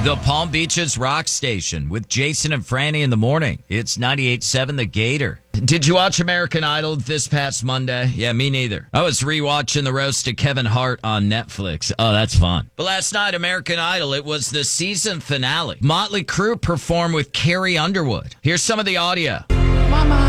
The Palm Beaches Rock Station with Jason and Franny in the morning. It's 98.7 The Gator. Did you watch American Idol this past Monday? Yeah, me neither. I was rewatching the roast of Kevin Hart on Netflix. Oh, that's fun. But last night, American Idol, it was the season finale. Motley Crue performed with Carrie Underwood. Here's some of the audio.